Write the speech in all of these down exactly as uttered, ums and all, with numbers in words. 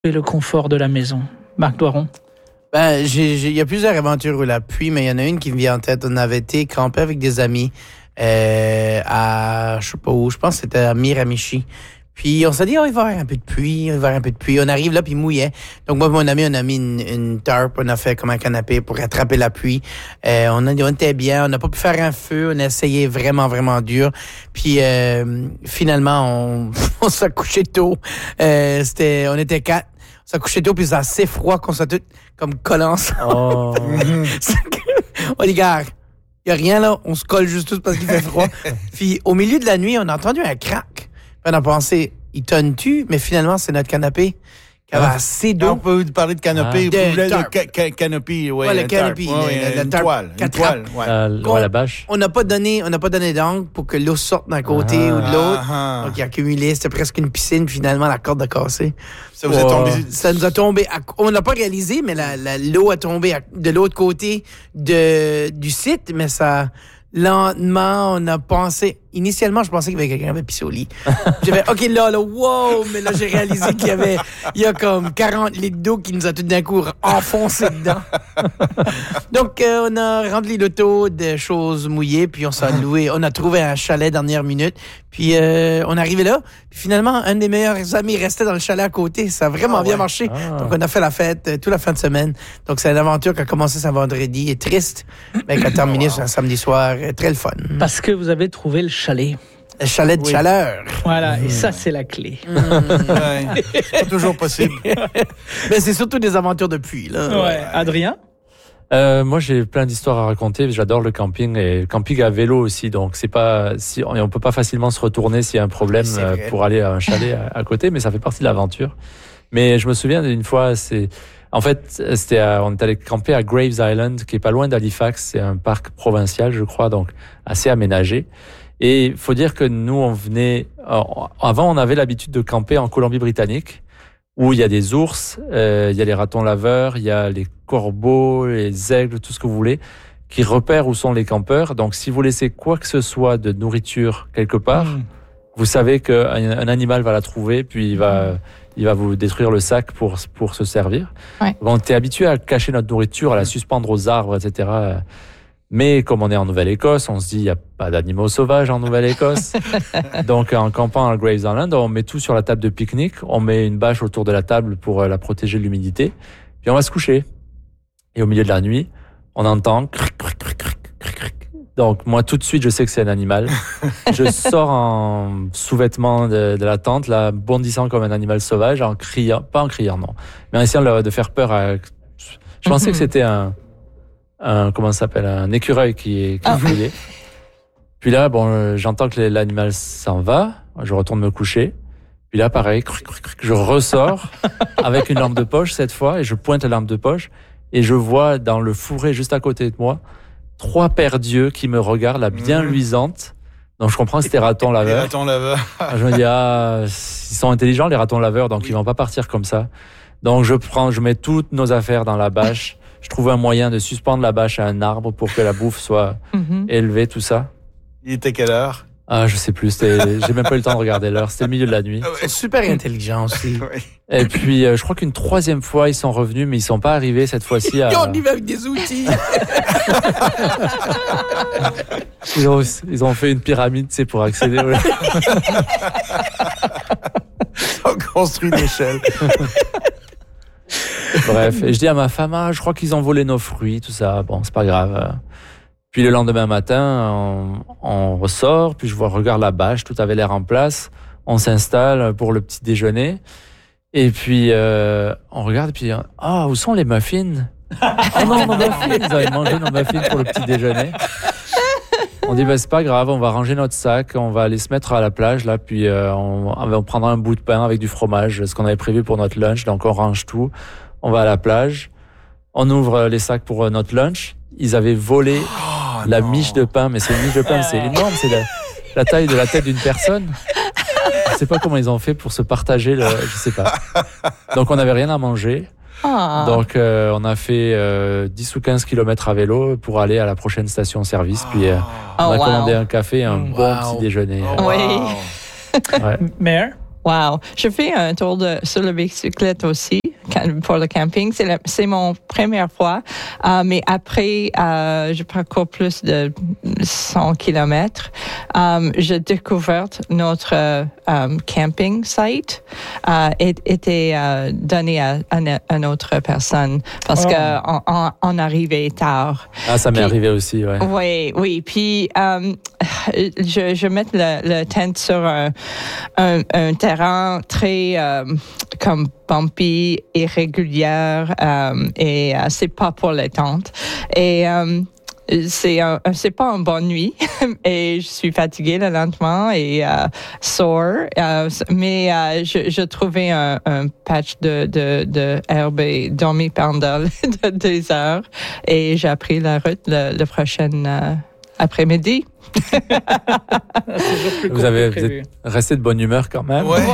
Et le confort de la maison. Marc Doiron. Ben, j'ai, j'ai, il y a plusieurs aventures où la pluie, mais il y en a une qui me vient en tête. On avait été camper avec des amis euh, à, je sais pas où, je pense que c'était à Miramichi. Puis on s'est dit, oh, il va y avoir un peu de pluie, il va y avoir un peu de pluie. On arrive là, puis il mouillait. Donc moi et mon ami, on a mis une, une tarp, on a fait comme un canapé pour attraper la pluie. Euh, on, a, on était bien, on n'a pas pu faire un feu, on a essayé vraiment, vraiment dur. Puis euh, finalement, on, on s'est couché tôt. Euh, c'était, on était quatre. On s'est couché tôt, puis c'est assez froid qu'on soit tous comme collants ensemble. Oh. On dit, gars, il n'y a rien là, on se colle juste tous parce qu'il fait froid. Puis au milieu de la nuit, on a entendu un crack. On a pensé, il tonne-tu? Mais finalement, c'est notre canapé qui avait Ah. assez On d'eau. peut parler de canopée. Ah. Vous voulez De le tarp. ca- ca- canopy, ouais, Ouais, le un tarp. canopy, Ouais, le- ouais, le une tarp toile. Une quatre toile, ouais. Euh, Qu'on- ouais, la bâche. On n'a pas donné, on n'a pas donné d'angle pour que l'eau sorte d'un côté Ah. ou de l'autre. Ah, ah. Donc, il a accumulé, c'était presque une piscine. Finalement, la corde a cassé. Ça vous est Wow. tombé. Ça nous a tombé. À, on n'a pas réalisé, mais la, la, l'eau a tombé à- de l'autre côté de, du site, mais ça, lentement, on a pensé. Initialement, je pensais qu'il y avait quelqu'un qui avait pissé au lit. J'avais, OK, là, là, wow! Mais là, j'ai réalisé qu'il y avait, il y a comme quarante litres d'eau qui nous a tout d'un coup enfoncé dedans. Donc, euh, on a rempli l'auto de choses mouillées, puis on s'est loué. On a trouvé un chalet dernière minute, puis euh, on est arrivé là. Puis finalement, un des meilleurs amis restait dans le chalet à côté. Ça a vraiment Ah bien ouais. marché. Ah. Donc, on a fait la fête euh, toute la fin de semaine. Donc, c'est une aventure qui a commencé ce vendredi et triste, mais qui a terminé sur un samedi soir. euh, Très le fun. Parce que vous avez trouvé le chalet. Le chalet de Oui. chaleur. Voilà, et ça, c'est la clé. Ouais. Pas toujours possible. Mais c'est surtout des aventures de pluie, là. Ouais. Adrien? Euh, moi, j'ai plein d'histoires à raconter. J'adore le camping et le camping à vélo aussi. Donc, c'est pas si on, on peut pas facilement se retourner s'il y a un problème C'est euh, vrai. pour aller à un chalet à, à côté, mais ça fait partie de l'aventure. Mais je me souviens d'une fois, c'est en fait, c'était à- on est allé camper à Graves Island, qui est pas loin d'Halifax. C'est un parc provincial, je crois, donc assez aménagé. Et il faut dire que nous, on venait. Avant, on avait l'habitude de camper en Colombie-Britannique, où il y a des ours, euh, il y a les ratons laveurs, il y a les corbeaux, les aigles, tout ce que vous voulez, qui repèrent où sont les campeurs. Donc, si vous laissez quoi que ce soit de nourriture quelque part, Mmh. vous savez qu'un un animal va la trouver, puis il va, il va vous détruire le sac pour, pour se servir. Ouais. On était habitué à cacher notre nourriture, à la suspendre aux arbres, et cetera. Mais comme on est en Nouvelle-Écosse, on se dit il n'y a pas d'animaux sauvages en Nouvelle-Écosse. Donc en campant à Graves Island, on met tout sur la table de pique-nique, on met une bâche autour de la table pour euh, la protéger de l'humidité, puis on va se coucher. Et au milieu de la nuit, on entend cric, cric, cric, cric, cric, cric. Donc moi tout de suite je sais que c'est un animal. Je sors en sous-vêtements de, de la tente, là bondissant comme un animal sauvage, en criant, pas en criant non, mais en essayant de, de faire peur à. Je pensais que c'était un un comment ça s'appelle un écureuil qui qui Ah. filait. Puis là bon euh, j'entends que l'animal s'en va, je retourne me coucher. Puis là pareil, cric, cric, cric, je ressors avec une lampe de poche cette fois et je pointe la lampe de poche et je vois dans le fourré juste à côté de moi trois paires d'yeux qui me regardent, là bien Mhm. luisantes. Donc je comprends que c'était ratons Les laveurs. ratons laveurs. Je me dis ah ils sont intelligents les ratons laveurs donc Oui. ils vont pas partir comme ça. Donc je prends, je mets toutes nos affaires dans la bâche. Je trouve un moyen de suspendre la bâche à un arbre pour que la bouffe soit Mhm. élevée, tout ça. Il était quelle heure? Ah, je sais plus, c'était- j'ai même pas eu le temps de regarder l'heure, c'était le milieu de la nuit. Ah Ils sont super intelligents aussi. ouais. Et puis, euh, je crois qu'une troisième fois, ils sont revenus, mais ils sont pas arrivés cette fois-ci à... Ils ont arrivé avec des outils. Ils ont, ils ont fait une pyramide, tu sais, pour accéder au... On construit l'échelle. Bref, et je dis à ma femme, ah, je crois qu'ils ont volé nos fruits, tout ça. Bon, c'est pas grave. Puis le lendemain matin, on, on ressort, puis je vois, regarde la bâche, tout avait l'air en place. On s'installe pour le petit déjeuner. Et puis, euh, on regarde, et puis, ah, où sont les muffins? Oh non, nos muffins! Ils avaient mangé nos muffins pour le petit déjeuner. On dit, bah, c'est pas grave, on va ranger notre sac, on va aller se mettre à la plage, là, puis euh, on, on prendra un bout de pain avec du fromage, ce qu'on avait prévu pour notre lunch. Donc, on range tout. On va à la plage, on ouvre les sacs pour notre lunch. Ils avaient volé Oh, la non. miche de pain, mais c'est une miche de pain, c'est énorme, c'est la, la taille de la tête d'une personne. Je sais pas comment ils ont fait pour se partager, le, je sais pas. Donc on n'avait rien à manger. Ah. Donc euh, on a fait euh, dix ou quinze kilomètres à vélo pour aller à la prochaine station-service. Puis euh, on Oh, a wow. commandé un café et un Wow. bon petit déjeuner. Oh, Oui. wow. Ouais. Mère? Wow. Je fais un tour de, sur la bicyclette aussi pour le camping. C'est, la, c'est mon première fois. Euh, mais après, euh, je parcours plus de cent kilomètres. Euh, j'ai découvert notre euh, camping site euh, et était euh, donné à, à une autre personne parce oh. qu'on on, on arrivait tard. Ah, ça m'est Puis, arrivé aussi, ouais. Oui, oui. Puis, euh, je, je mets le, le tent sur un, un, un terrain très euh, comme bumpy, irrégulière euh, et euh, c'est pas pour les tentes. Et euh, c'est un, c'est pas une bonne nuit et je suis fatiguée le lendemain et euh, sore. Euh, mais euh, je, je trouvais un, un patch de, de, de herbe et dormi pendant des heures et j'ai pris la route le, le prochain euh, après-midi. Vous avez vous êtes resté de bonne humeur quand même. Ouais.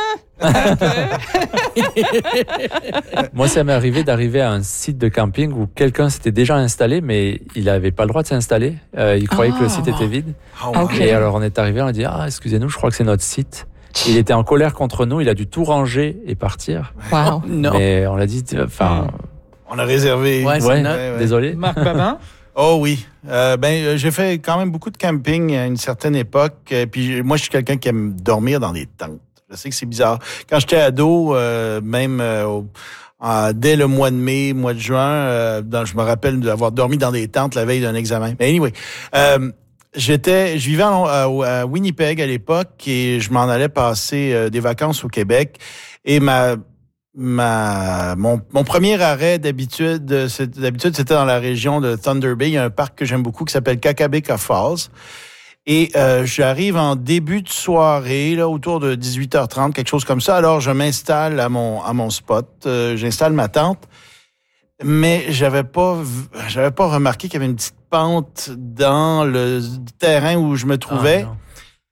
Moi, ça m'est arrivé d'arriver à un site de camping où quelqu'un s'était déjà installé, mais il n'avait pas le droit de s'installer. Euh, il croyait oh. que le site était vide. Oh, okay. Et alors, on est arrivé, on a dit, ah, excusez-nous, je crois que c'est notre site. Il était en colère contre nous, il a dû tout ranger et partir. Wow. Non. Mais on l'a dit, enfin. On a réservé. Ouais, ouais, ouais, ouais. Désolé. Marc Babin? Oh oui. Euh, ben, j'ai fait quand même beaucoup de camping à une certaine époque. Puis moi, je suis quelqu'un qui aime dormir dans des tentes. Je sais que c'est bizarre. Quand j'étais ado, euh, même euh, euh, dès le mois de mai, mois de juin, euh, dans, je me rappelle d'avoir dormi dans des tentes la veille d'un examen. Mais anyway, euh, j'étais, je vivais en, à, à Winnipeg à l'époque et je m'en allais passer euh, des vacances au Québec. Et ma Ma, mon, mon premier arrêt d'habitude, c'est, d'habitude, c'était dans la région de Thunder Bay. Il y a un parc que j'aime beaucoup qui s'appelle Kakabeka Falls. Et euh, j'arrive en début de soirée, là, autour de dix-huit heures trente, quelque chose comme ça. Alors, je m'installe à mon à mon spot. Euh, j'installe ma tente. Mais j'avais pas j'avais pas remarqué qu'il y avait une petite pente dans le terrain où je me trouvais. Ah,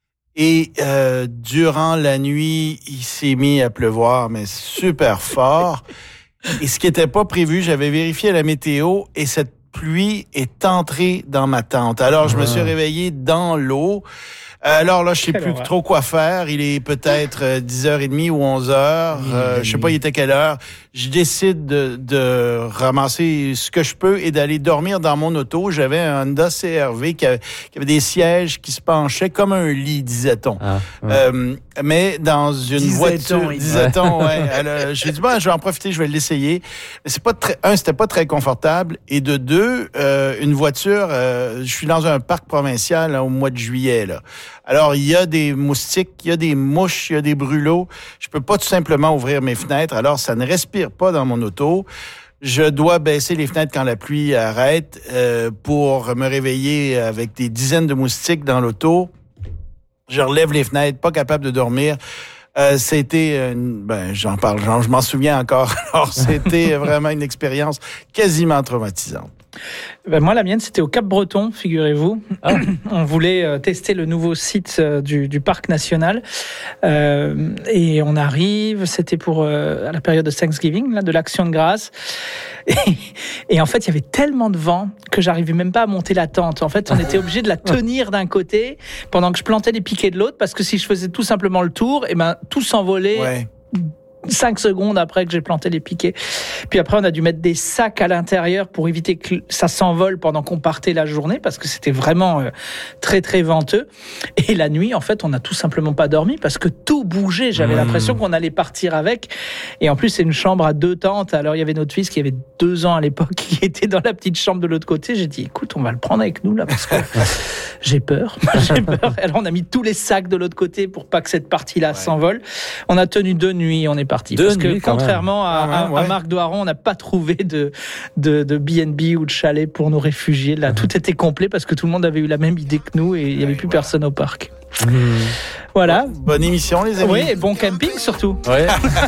Et euh, durant la nuit, il s'est mis à pleuvoir, mais super fort. Et ce qui n'était pas prévu, j'avais vérifié la météo et cette pluie est entrée dans ma tente. Alors, je me suis réveillé dans l'eau. Alors là, je sais plus trop quoi faire. Il est peut-être euh, dix heures trente ou onze heures. Euh, je sais pas, il était quelle heure. Je décide de, de ramasser ce que je peux et d'aller dormir dans mon auto. J'avais un Honda C R V qui avait, qui avait des sièges qui se penchaient comme un lit, disait-on. Ah, ouais. euh, mais dans une disait-on, voiture, disait-on, ouais. Alors, j'ai dit, bon, je vais en profiter, je vais l'essayer. Mais c'est pas très, un, c'était pas très confortable. Et de deux, euh, une voiture, euh, je suis dans un parc provincial là, au mois de juillet, là. Alors, il y a des moustiques, il y a des mouches, il y a des brûlots. Je peux pas tout simplement ouvrir mes fenêtres. Alors, ça ne respire pas dans mon auto. Je dois baisser les fenêtres quand la pluie arrête euh, pour me réveiller avec des dizaines de moustiques dans l'auto. Je relève les fenêtres, pas capable de dormir. Euh, c'était, une, ben, j'en parle, j'en, je m'en souviens encore. Alors, c'était vraiment une expérience quasiment traumatisante. Ben moi, la mienne, c'était au Cap-Breton, figurez-vous. Ah. On voulait euh, tester le nouveau site euh, du, du parc national. Euh, et on arrive, c'était pour euh, à la période de Thanksgiving, là, de l'Action de grâce. Et, et en fait, il y avait tellement de vent que j'arrivais même pas à monter la tente. En fait, on était obligé de la tenir d'un côté pendant que je plantais les piquets de l'autre, parce que si je faisais tout simplement le tour, et ben tout s'envolait. Ouais. Cinq secondes après que j'ai planté les piquets. Puis après, on a dû mettre des sacs à l'intérieur pour éviter que ça s'envole pendant qu'on partait la journée, parce que c'était vraiment euh, très, très venteux. Et la nuit, en fait, on n'a tout simplement pas dormi parce que tout bougeait. J'avais mmh. l'impression qu'on allait partir avec. Et en plus, c'est une chambre à deux tentes. Alors, il y avait notre fils qui avait deux ans à l'époque, qui était dans la petite chambre de l'autre côté. J'ai dit, écoute, on va le prendre avec nous, là, parce que j'ai peur. j'ai peur. Alors, on a mis tous les sacs de l'autre côté pour pas que cette partie-là ouais. s'envole. On a tenu deux nuits, on est parti. Deux parce que contrairement à, à, ouais. à Marc Doiron, on n'a pas trouvé de, de, de B and B ou de chalet pour nous réfugier. Là, mmh. tout était complet parce que tout le monde avait eu la même idée que nous et il n'y avait ouais, plus ouais. personne au parc. Mmh. Voilà. Bon, bonne émission, les amis. Oui, et bon camping surtout. Ouais.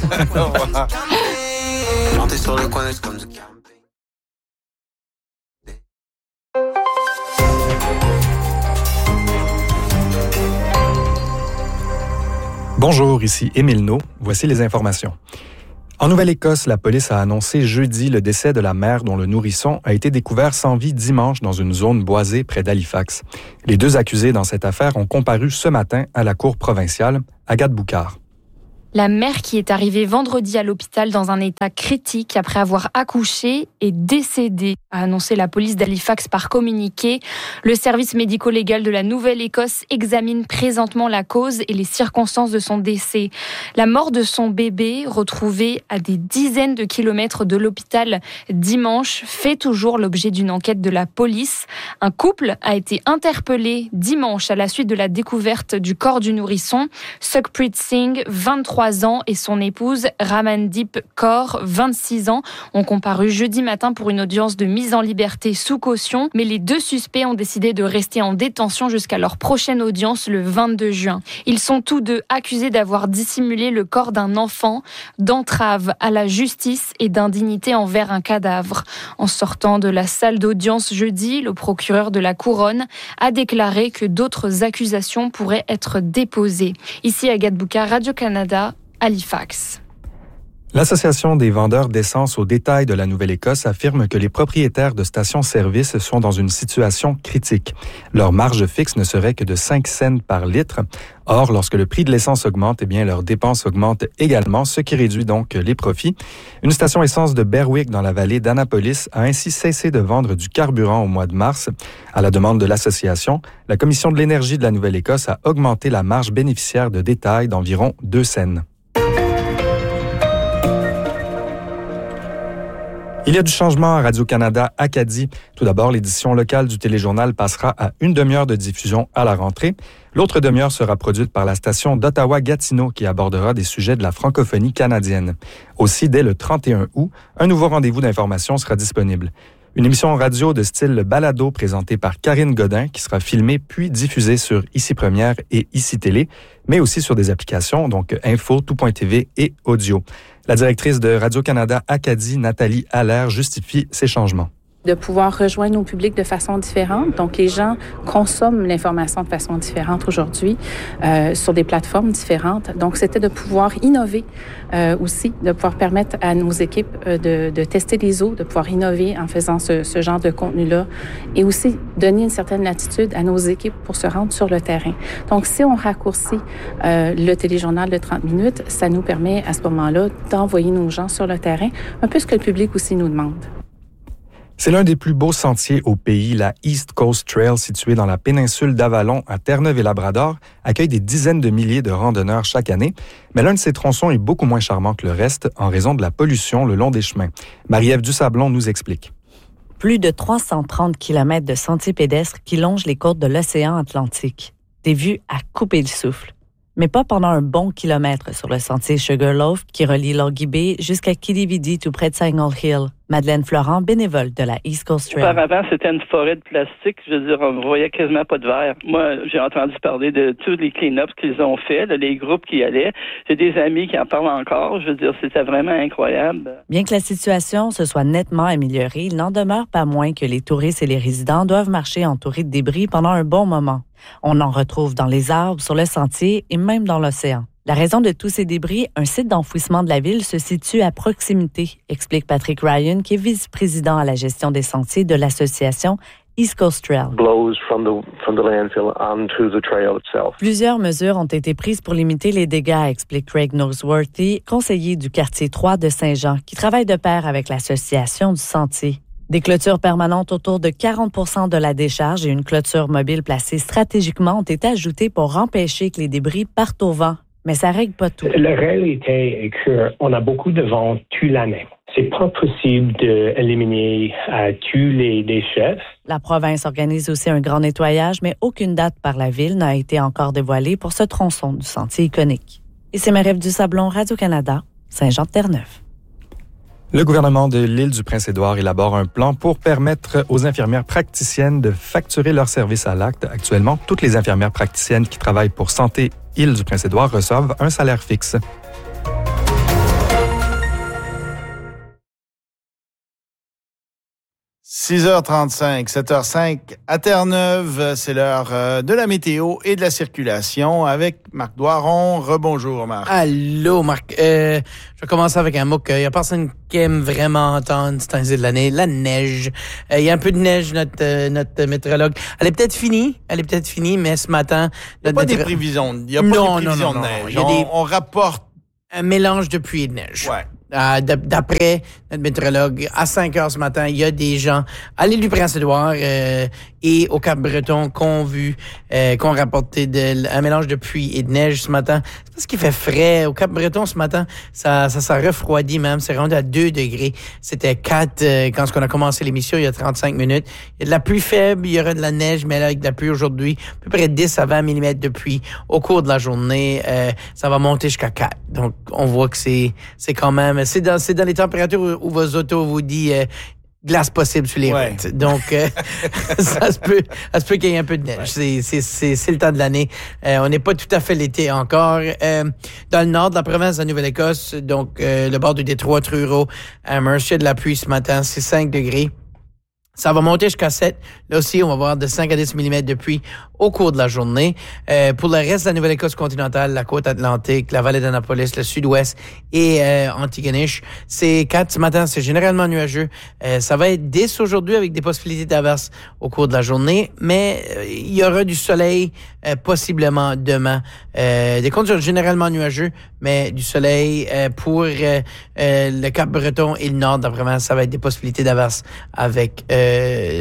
Bonjour, ici Émile No. Voici les informations. En Nouvelle-Écosse, la police a annoncé jeudi le décès de la mère dont le nourrisson a été découvert sans vie dimanche dans une zone boisée près d'Halifax. Les deux accusés dans cette affaire ont comparu ce matin à la cour provinciale, Agathe Boucard. La mère qui est arrivée vendredi à l'hôpital dans un état critique après avoir accouché est décédée, a annoncé la police d'Halifax par communiqué. Le service médico-légal de la Nouvelle-Écosse examine présentement la cause et les circonstances de son décès. La mort de son bébé, retrouvé à des dizaines de kilomètres de l'hôpital dimanche, fait toujours l'objet d'une enquête de la police. Un couple a été interpellé dimanche à la suite de la découverte du corps du nourrisson. Sukhpreet Singh, vingt-trois ans, et son épouse Ramandeep Kaur, vingt-six ans, ont comparu jeudi matin pour une audience de mise en liberté sous caution, mais les deux suspects ont décidé de rester en détention jusqu'à leur prochaine audience le vingt-deux juin. Ils sont tous deux accusés d'avoir dissimulé le corps d'un enfant, d'entrave à la justice et d'indignité envers un cadavre. En sortant de la salle d'audience jeudi, le procureur de la Couronne a déclaré que d'autres accusations pourraient être déposées. Ici Agathe Bouka, Radio-Canada, Halifax. L'Association des vendeurs d'essence au détail de la Nouvelle-Écosse affirme que les propriétaires de stations-service sont dans une situation critique. Leur marge fixe ne serait que de cinq cents par litre. Or, lorsque le prix de l'essence augmente, eh bien, leurs dépenses augmentent également, ce qui réduit donc les profits. Une station essence de Berwick dans la vallée d'Annapolis a ainsi cessé de vendre du carburant au mois de mars. À la demande de l'association, la Commission de l'énergie de la Nouvelle-Écosse a augmenté la marge bénéficiaire de détail d'environ deux cents. Il y a du changement à Radio-Canada Acadie. Tout d'abord, l'édition locale du téléjournal passera à une demi-heure de diffusion à la rentrée. L'autre demi-heure sera produite par la station d'Ottawa-Gatineau qui abordera des sujets de la francophonie canadienne. Aussi, dès le trente et un août, un nouveau rendez-vous d'information sera disponible. Une émission radio de style balado présentée par Karine Godin qui sera filmée puis diffusée sur Ici Première et Ici Télé, mais aussi sur des applications, donc Info, Tout.tv et Audio. La directrice de Radio-Canada Acadie, Nathalie Allaire, justifie ces changements. De pouvoir rejoindre nos publics de façon différente. Donc, les gens consomment l'information de façon différente aujourd'hui euh, sur des plateformes différentes. Donc, c'était de pouvoir innover euh, aussi, de pouvoir permettre à nos équipes euh, de, de tester des eaux, de pouvoir innover en faisant ce, ce genre de contenu-là et aussi donner une certaine latitude à nos équipes pour se rendre sur le terrain. Donc, si on raccourcit euh, le téléjournal de trente minutes, ça nous permet à ce moment-là d'envoyer nos gens sur le terrain, un peu ce que le public aussi nous demande. C'est l'un des plus beaux sentiers au pays. La East Coast Trail, située dans la péninsule d'Avalon à Terre-Neuve-et-Labrador, accueille des dizaines de milliers de randonneurs chaque année. Mais l'un de ces tronçons est beaucoup moins charmant que le reste en raison de la pollution le long des chemins. Marie-Ève Dusablon nous explique. Plus de trois cent trente kilomètres de sentiers pédestres qui longent les côtes de l'océan Atlantique. Des vues à couper le souffle. Mais pas pendant un bon kilomètre sur le sentier Sugarloaf qui relie Logie Bay jusqu'à Kidividi tout près de Signal Hill. Madeleine Florent, bénévole de la East Coast Trail. Auparavant, c'était une forêt de plastique. Je veux dire, on voyait quasiment pas de verre. Moi, j'ai entendu parler de tous les clean-ups qu'ils ont fait, là, les groupes qui allaient. J'ai des amis qui en parlent encore. Je veux dire, c'était vraiment incroyable. Bien que la situation se soit nettement améliorée, il n'en demeure pas moins que les touristes et les résidents doivent marcher entourés de débris pendant un bon moment. On en retrouve dans les arbres, sur le sentier et même dans l'océan. La raison de tous ces débris, un site d'enfouissement de la ville se situe à proximité, explique Patrick Ryan, qui est vice-président à la gestion des sentiers de l'association East Coast Trail. Plusieurs mesures ont été prises pour limiter les dégâts, explique Craig Noseworthy, conseiller du quartier trois de Saint-Jean, qui travaille de pair avec l'association du sentier. Des clôtures permanentes autour de quarante pour cent de la décharge et une clôture mobile placée stratégiquement ont été ajoutées pour empêcher que les débris partent au vent. Mais ça ne règle pas tout. La réalité est qu'on a beaucoup de vent toute l'année. C'est pas possible d'éliminer euh, tous les déchets. La province organise aussi un grand nettoyage, mais aucune date par la ville n'a été encore dévoilée pour ce tronçon du sentier iconique. Et c'est Marie-Ève Dusablon, Radio-Canada, Saint-Jean-de-Terre-Neuve. Le gouvernement de l'île du Prince-Édouard élabore un plan pour permettre aux infirmières praticiennes de facturer leurs services à l'acte. Actuellement, toutes les infirmières praticiennes qui travaillent pour Santé Île du Prince-Édouard reçoivent un salaire fixe. six heures trente-cinq, sept heures cinq à Terre-Neuve, c'est l'heure de la météo et de la circulation avec Marc Doiron. Rebonjour Marc. Allô Marc. Euh, je vais commencer avec un mot qu'il n'y a personne qui aime vraiment entendre cette année de l'année, la neige. Euh, il y a un peu de neige, notre, euh, notre météorologue. Elle est peut-être finie, elle est peut-être finie, mais ce matin... Il n'y a pas météor... des prévisions, il n'y a pas non, des prévisions non, non, de non, neige. non. On, des... on rapporte un mélange de pluie et de neige. Ouais. Euh, d'après notre météorologue, à cinq heures ce matin, il y a des gens à l'île du Prince-Édouard euh, et au Cap-Breton qu'on vu, euh, qu'on rapporté de, un mélange de pluie et de neige ce matin. C'est parce qu'il fait frais. Au Cap-Breton ce matin, ça, ça s'est refroidi même. C'est rendu à deux degrés. C'était quatre euh, quand on a commencé l'émission il y a trente-cinq minutes. Il y a de la pluie faible, il y aura de la neige, mais là, avec de la pluie aujourd'hui, à peu près dix à vingt millimètres de pluie au cours de la journée. Euh, ça va monter jusqu'à quatre. Donc, on voit que c'est, c'est quand même C'est dans, c'est dans les températures où, où vos autos vous disent euh, glace possible sur les ouais. routes. Donc, euh, ça se peut, ça se peut qu'il y ait un peu de neige. Ouais. C'est, c'est, c'est, c'est le temps de l'année. Euh, on n'est pas tout à fait l'été encore. Euh, dans le nord de la province de la Nouvelle-Écosse, donc euh, le bord du détroit, Truro, Amherst, il y a de la pluie ce matin, c'est cinq degrés. Ça va monter jusqu'à sept. Là aussi, on va avoir de cinq à dix millimètres de pluie au cours de la journée. Euh, pour le reste de la Nouvelle-Écosse continentale, la côte atlantique, la vallée d'Annapolis, le sud-ouest et euh, Antigonish, c'est quatre ce matin. C'est généralement nuageux. Euh, ça va être dix aujourd'hui avec des possibilités d'averses au cours de la journée, mais euh, il y aura du soleil euh, possiblement demain. Euh, des conditions généralement nuageux, mais du soleil euh, pour euh, euh, le Cap-Breton et le nord de la province. Ça va être des possibilités d'averses avec euh,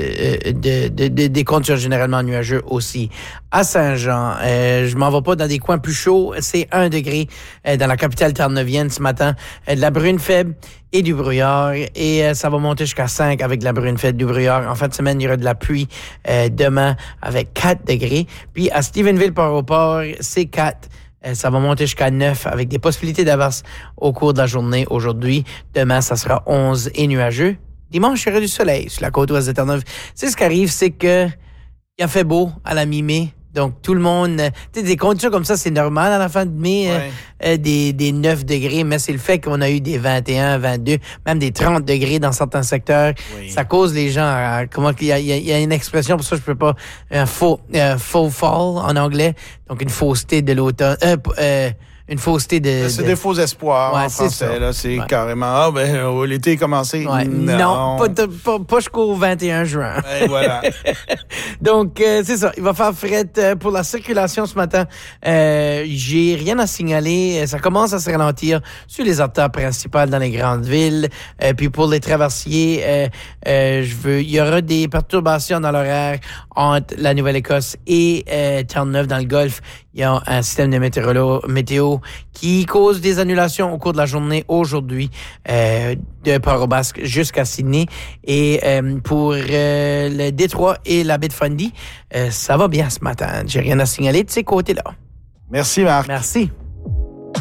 de, de, de, des conditions généralement nuageux aussi. À Saint-Jean, euh, je m'en vais pas dans des coins plus chauds, c'est un degré euh, dans la capitale terre-neuvienne ce matin. Euh, de la bruine faible et du brouillard, et euh, ça va monter jusqu'à cinq avec de la bruine faible, du brouillard. En fin de semaine, il y aura de la pluie euh, demain avec quatre degrés. Puis à Stephenville, Port-au-Port, c'est quatre. Euh, ça va monter jusqu'à neuf avec des possibilités d'averses au cours de la journée aujourd'hui. Demain, ça sera onze et nuageux. Dimanche, il y aura du soleil sur la côte ouest de Terre-Neuve. Tu sais, ce qui arrive, c'est que il a fait beau à la mi-mai. Donc, tout le monde... Tu sais, des conditions comme ça, c'est normal à la fin de mai, ouais. euh, des, des neuf degrés, mais c'est le fait qu'on a eu des vingt et un, vingt-deux, même des trente degrés dans certains secteurs. Oui. Ça cause les gens à... Comment il y a, il y a une expression, pour ça, je peux pas... Un faux, un faux fall en anglais. Donc, une fausseté de l'automne... Euh, euh, Une fausseté de... C'est de... des faux espoirs ouais, en c'est français. ça. Là, c'est ouais. carrément... Ah, ben, l'été est commencé. Ouais. Non, non pas, de, pas, pas jusqu'au vingt et un juin. Et voilà. Donc, euh, c'est ça. Il va faire fret euh, pour la circulation ce matin. Euh, j'ai rien à signaler. Ça commence à se ralentir sur les artères principales dans les grandes villes. Euh, puis pour les traversiers, euh, euh, je veux... il y aura des perturbations dans l'horaire entre la Nouvelle-Écosse et euh, Terre-Neuve dans le Golfe. Il y a un système de météo, météo qui cause des annulations au cours de la journée aujourd'hui euh, de Port-au-Basque jusqu'à Sydney. Et euh, pour euh, le Détroit et la baie de Fundy, euh, ça va bien ce matin. J'ai rien à signaler de ces côtés-là. Merci, Marc. Merci.